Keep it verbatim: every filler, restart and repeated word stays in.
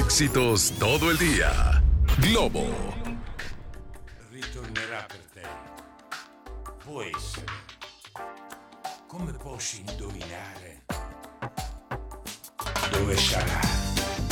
Éxitos todo el día. Globo. Ritornerà per te. Può essere. Come posso indovinare dove sarà?